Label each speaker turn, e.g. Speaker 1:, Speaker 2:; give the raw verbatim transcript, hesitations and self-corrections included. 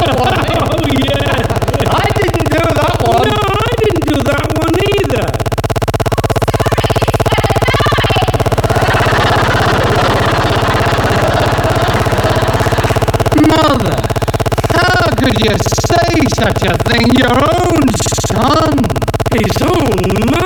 Speaker 1: that one.
Speaker 2: Oh, yeah.
Speaker 1: I didn't do that one.
Speaker 2: No, I didn't do that one either.
Speaker 1: Mother, how could you say such a thing? Your own son.
Speaker 2: His own mother.